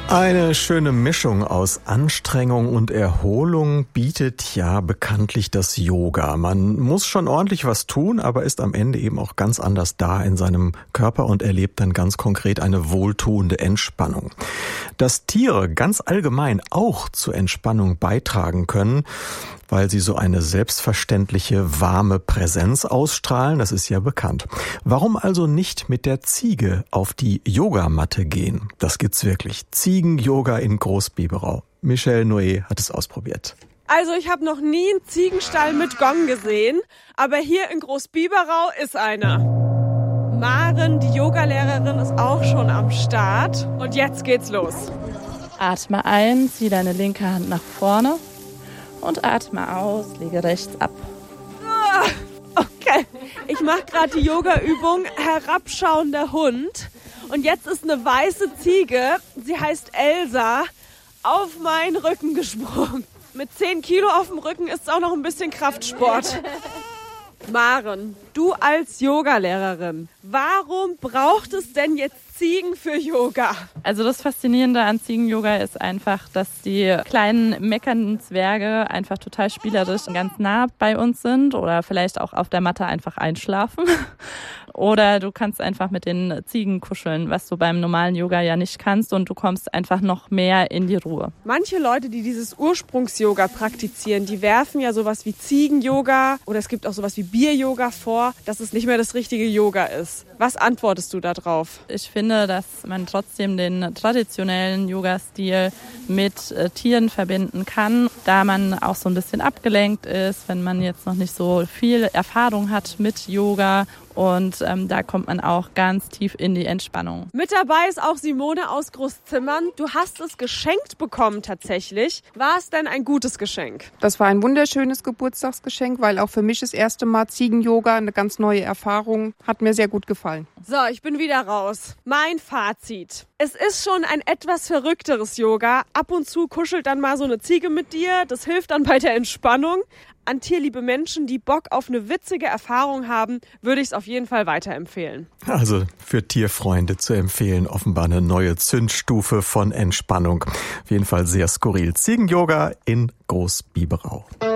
Eine schöne Mischung aus Anstrengung und Erholung bietet ja bekanntlich das Yoga. Man muss schon ordentlich was tun, aber ist am Ende eben auch ganz anders da in seinem Körper und erlebt dann ganz konkret eine wohltuende Entspannung. Dass Tiere ganz allgemein auch zur Entspannung beitragen können, weil sie so eine selbstverständliche, warme Präsenz ausstrahlen, das ist ja bekannt. Warum also nicht mit der Ziege auf die Yogamatte gehen? Das gibt's wirklich. Ziegen-Yoga in Großbiberau. Michelle Noé hat es ausprobiert. Also ich habe noch nie einen Ziegenstall mit Gong gesehen, aber hier in Großbiberau ist einer. Maren, die Yogalehrerin, ist auch schon am Start und jetzt geht's los. Atme ein, zieh deine linke Hand nach vorne. Und atme aus, lege rechts ab. Okay, ich mache gerade die Yoga-Übung herabschauender Hund. Und jetzt ist eine weiße Ziege, sie heißt Elsa, auf meinen Rücken gesprungen. Mit 10 Kilo auf dem Rücken ist es auch noch ein bisschen Kraftsport. Maren, du als Yogalehrerin, warum braucht es denn jetzt Ziegen für Yoga? Also das Faszinierende an Ziegen-Yoga ist einfach, dass die kleinen meckernden Zwerge einfach total spielerisch ganz nah bei uns sind oder vielleicht auch auf der Matte einfach einschlafen. Oder du kannst einfach mit den Ziegen kuscheln, was du beim normalen Yoga ja nicht kannst, und du kommst einfach noch mehr in die Ruhe. Manche Leute, die dieses Ursprungs-Yoga praktizieren, die werfen ja sowas wie Ziegen-Yoga oder es gibt auch sowas wie Bier-Yoga vor, dass es nicht mehr das richtige Yoga ist. Was antwortest du da drauf? Ich finde, dass man trotzdem den traditionellen Yoga-Stil mit Tieren verbinden kann, da man auch so ein bisschen abgelenkt ist, wenn man jetzt noch nicht so viel Erfahrung hat mit Yoga. Und da kommt man auch ganz tief in die Entspannung. Mit dabei ist auch Simone aus Großzimmern. Du hast es geschenkt bekommen tatsächlich. War es denn ein gutes Geschenk? Das war ein wunderschönes Geburtstagsgeschenk, weil auch für mich das erste Mal Ziegen-Yoga, eine ganz neue Erfahrung, hat mir sehr gut gefallen. So, ich bin wieder raus. Mein Fazit. Es ist schon ein etwas verrückteres Yoga. Ab und zu kuschelt dann mal so eine Ziege mit dir. Das hilft dann bei der Entspannung. An tierliebe Menschen, die Bock auf eine witzige Erfahrung haben, würde ich es auf jeden Fall weiterempfehlen. Also für Tierfreunde zu empfehlen, offenbar eine neue Zündstufe von Entspannung. Auf jeden Fall sehr skurril. Ziegen-Yoga in Großbiberau.